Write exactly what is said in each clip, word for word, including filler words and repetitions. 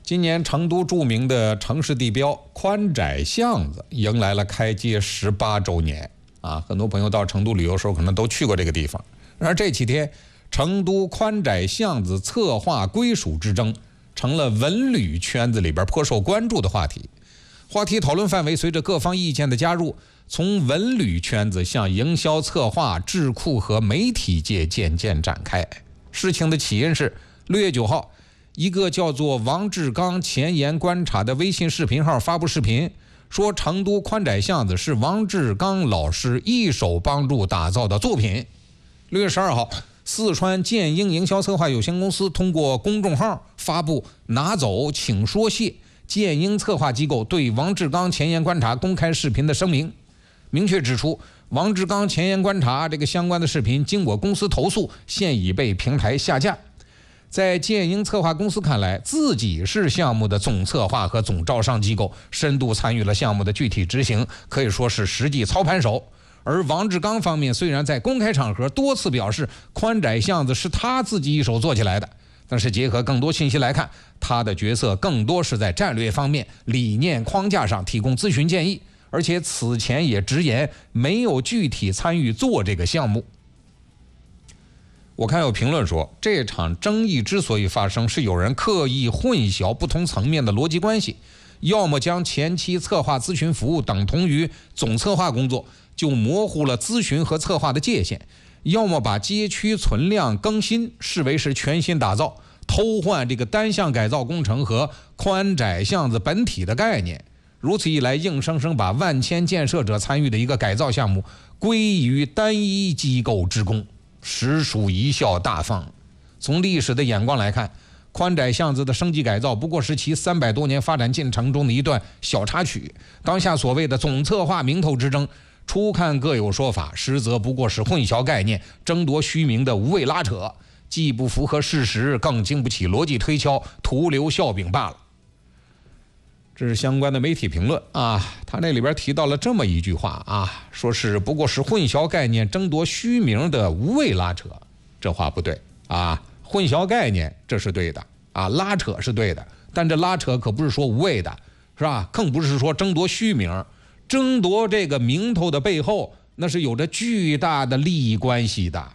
今年成都著名的城市地标宽窄巷子迎来了开街十八周年啊！很多朋友到成都旅游的时候可能都去过这个地方。而这几天，成都宽窄巷子策划归属之争成了文旅圈子里边颇受关注的话题。话题讨论范围随着各方意见的加入，从文旅圈子向营销策划、智库和媒体界渐渐展开。事情的起因是六月九号。一个叫做王志刚前沿观察的微信视频号发布视频，说成都宽窄巷子是王志刚老师一手帮助打造的作品。六月十二号，四川建英营销策划有限公司通过公众号发布拿走请说谢建英策划机构对王志刚前沿观察公开视频的声明，明确指出王志刚前沿观察这个相关的视频经我公司投诉，现已被平台下架。在建英策划公司看来，自己是项目的总策划和总招商机构，深度参与了项目的具体执行，可以说是实际操盘手。而王志刚方面虽然在公开场合多次表示宽窄巷子是他自己一手做起来的，但是结合更多信息来看，他的角色更多是在战略方面、理念框架上提供咨询建议，而且此前也直言没有具体参与做这个项目。我看有评论说，这场争议之所以发生，是有人刻意混淆不同层面的逻辑关系，要么将前期策划咨询服务等同于总策划工作，就模糊了咨询和策划的界限；要么把街区存量更新视为是全新打造，偷换这个单项改造工程和宽窄巷子本体的概念。如此一来，硬生生把万千建设者参与的一个改造项目归于单一机构之功，实属贻笑大方。从历史的眼光来看，宽窄巷子的升级改造不过是其三百多年发展进程中的一段小插曲。当下所谓的总策划名头之争，初看各有说法，实则不过是混淆概念、争夺虚名的无谓拉扯，既不符合事实，更经不起逻辑推敲，徒留笑柄罢了。这是相关的媒体评论啊，他那里边提到了这么一句话啊，说是不过是混淆概念、争夺虚名的无谓拉扯。这话不对啊，混淆概念这是对的啊，拉扯是对的，但这拉扯可不是说无谓的，是吧？更不是说争夺虚名，争夺这个名头的背后，那是有着巨大的利益关系的。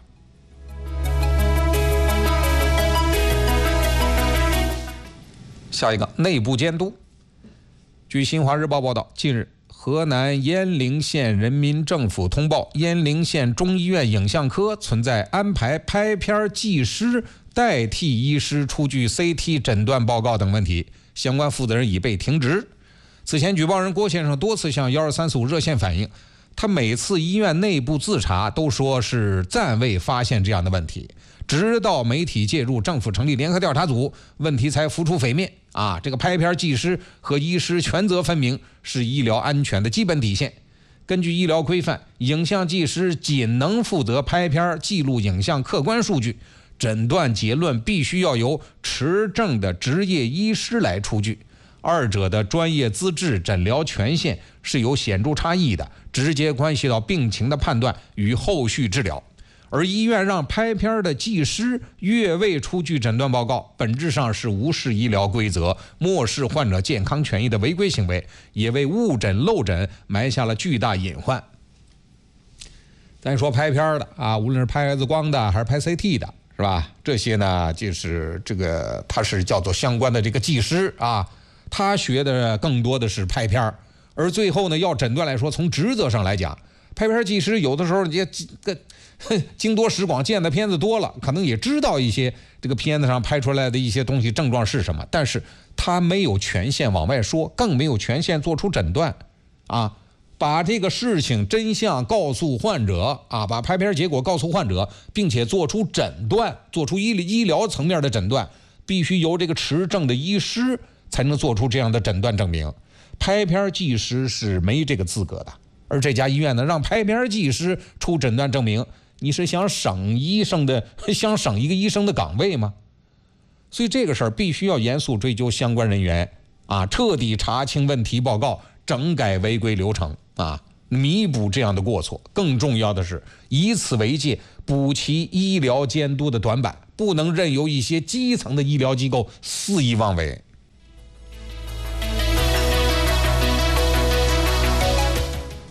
下一个，内部监督。据新华日报报道，近日河南鄢陵县人民政府通报，鄢陵县中医院影像科存在安排拍片技师代替医师出具 C T 诊断报告等问题，相关负责人已被停职。此前举报人郭先生多次向一二三四五热线反映，他每次医院内部自查都说是暂未发现这样的问题，直到媒体介入，政府成立联合调查组，问题才浮出水面啊！这个拍片技师和医师权责分明，是医疗安全的基本底线。根据医疗规范，影像技师仅能负责拍片记录影像客观数据，诊断结论必须要由持证的执业医师来出具，二者的专业资质、诊疗权限是有显著差异的，直接关系到病情的判断与后续治疗。而医院让拍片的技师越位出具诊断报告，本质上是无视医疗规则、漠视患者健康权益的违规行为，也为误诊漏诊埋下了巨大隐患。咱说拍片的啊，无论是拍 X 光的还是拍 C T 的，是吧？这些呢，就是这个他是叫做相关的这个技师啊，他学的更多的是拍片，而最后呢，要诊断来说，从职责上来讲，拍片技师有的时候也个。经多识广，见的片子多了，可能也知道一些这个片子上拍出来的一些东西症状是什么，但是他没有权限往外说，更没有权限做出诊断啊，把这个事情真相告诉患者啊，把拍片结果告诉患者，并且做出诊断，做出医医疗层面的诊断，必须由这个持证的医师才能做出这样的诊断证明。拍片技师是没这个资格的，而这家医院呢，让拍片技师出诊断证明，你是想省医生的，想省一个医生的岗位吗？所以这个事儿必须要严肃追究相关人员啊，彻底查清问题报告，整改违规流程啊，弥补这样的过错。更重要的是，以此为戒，补齐医疗监督的短板，不能任由一些基层的医疗机构肆意妄为。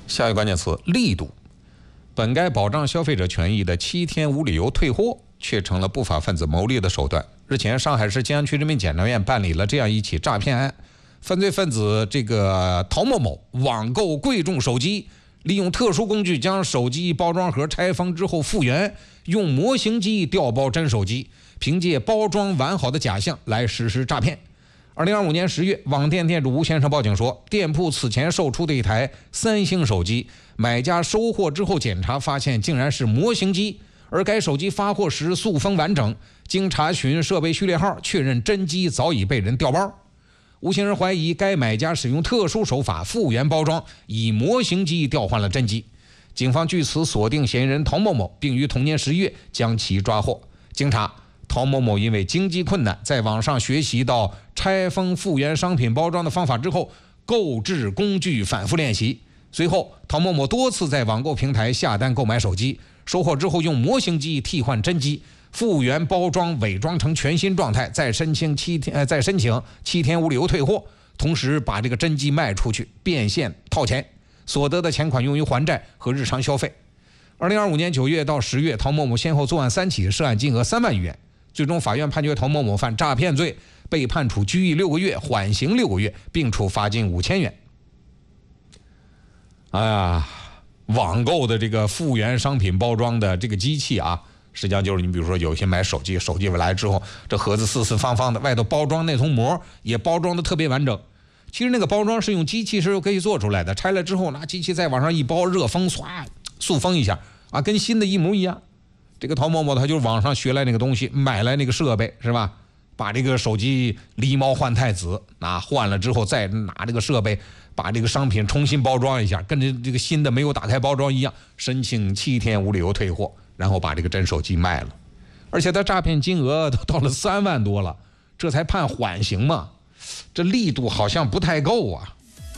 下一个关键词力度，本该保障消费者权益的七天无理由退货，却成了不法分子牟利的手段。日前，上海市静安区人民检察院办理了这样一起诈骗案，犯罪分子这个陶某某网购贵重手机，利用特殊工具将手机包装盒拆封之后复原，用模型机调包真手机，凭借包装完好的假象来实施诈骗。二零二五年十月，网店店主吴先生报警说，店铺此前售出的一台三星手机，买家收货之后检查发现竟然是模型机，而该手机发货时塑封完整，经查询设备序列号，确认真机早已被人调包。吴先生怀疑该买家使用特殊手法复原包装，以模型机调换了真机。警方据此锁定嫌疑人陶某某，并于同年十月将其抓获。经查，陶某某因为经济困难，在网上学习到拆封复原商品包装的方法之后，购置工具反复练习。随后，陶某某多次在网购平台下单购买手机，收货之后用模型机替换真机，复原包装伪装成全新状态，再申请七天，呃，再申请七天无理由退货，同时把这个真机卖出去，变现套钱，所得的钱款用于还债和日常消费。二零二五年九月到十月，陶某某先后作案三起，涉案金额三万余元。最终，法院判决陶某某犯诈骗罪，被判处拘役六个月，缓刑六个月，并处罚金五千元。哎呀，网购的这个复原商品包装的这个机器啊，实际上就是你比如说有些买手机，手机来之后，这盒子四四方方的，外头包装那层膜也包装的特别完整。其实那个包装是用机器是可以做出来的，拆了之后拿机器再往上一包，热封唰塑封一下啊，跟新的一模一样。这个陶某某他就是网上学来那个东西，买来那个设备是吧？把这个手机狸猫换太子啊，换了之后再拿这个设备把这个商品重新包装一下，跟这这个新的没有打开包装一样，申请七天无理由退货，然后把这个真手机卖了。而且他诈骗金额都到了三万多了，这才判缓刑嘛，这力度好像不太够啊。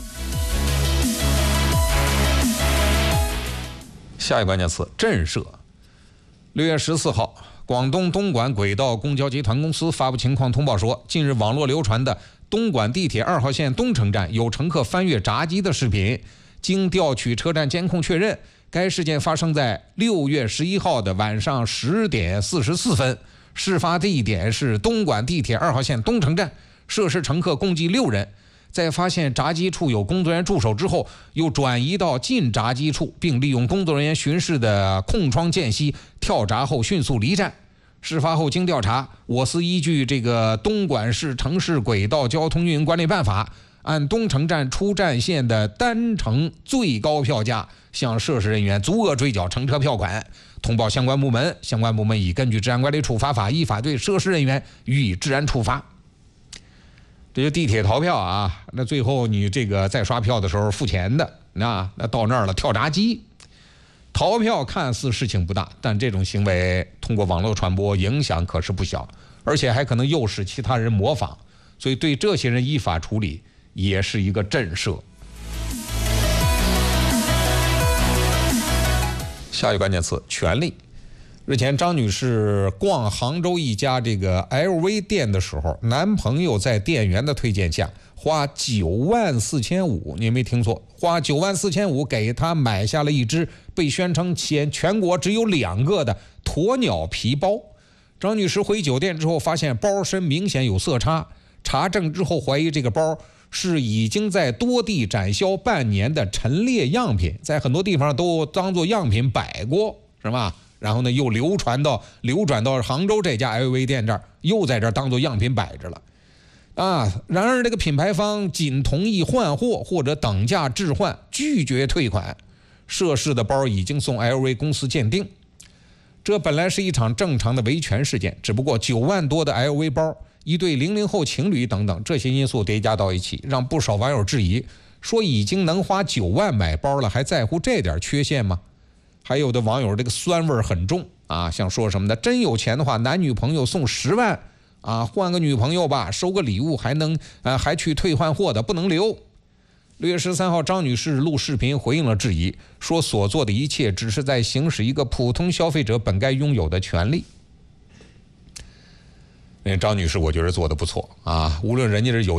下一个关键词震慑。六月十四号，广东东莞轨道公交集团公司发布情况通报说，近日网络流传的东莞地铁二号线东城站有乘客翻越闸机的视频，经调取车站监控确认，该事件发生在六月十一号的晚上十点四十四分，事发地点是东莞地铁二号线东城站，涉事乘客共计六人。在发现闸机处有工作人员驻守之后，又转移到进闸机处，并利用工作人员巡视的空窗间隙跳闸后迅速离站。事发后经调查，我司依据这个东莞市城市轨道交通运营管理办法，按东城站出站线的单程最高票价向涉事人员足额追缴乘车票款，通报相关部门，相关部门已根据治安管理处罚法依法对涉事人员予以治安处罚。这就地铁逃票啊，那最后你这个在刷票的时候付钱的，那那到那儿了跳闸机，逃票看似事情不大，但这种行为通过网络传播影响可是不小，而且还可能诱使其他人模仿，所以对这些人依法处理也是一个震慑。下一个关键词权力。日前，张女士逛杭州一家这个 L V 店的时候，男朋友在店员的推荐下，花九万四千五，你没听错，花九万四千五给她买下了一只被宣称全全国只有两个的鸵鸟皮包。张女士回酒店之后，发现包身明显有色差，查证之后怀疑这个包是已经在多地展销半年的陈列样品，在很多地方都当作样品摆过，是吧？然后呢，又流传到流转到杭州这家 L V 店这儿，又在这儿当做样品摆着了，啊！然而这个品牌方仅同意换货或者等价置换，拒绝退款。涉事的包已经送 L V 公司鉴定。这本来是一场正常的维权事件，只不过九万多的 L V 包，一对零零后情侣等等这些因素叠加到一起，让不少网友质疑，说已经能花九万买包了，还在乎这点缺陷吗？还有的网友这个酸味很重啊，像说什么的，真有钱的话，男女朋友送十万啊，换个女朋友吧，收个礼物还能啊，还去退换货的不能留。六月十三号，张女士录视频回应了质疑，说所做的一切只是在行使一个普通消费者本该拥有的权利。张女士，我觉得做得不错啊，无论人家是有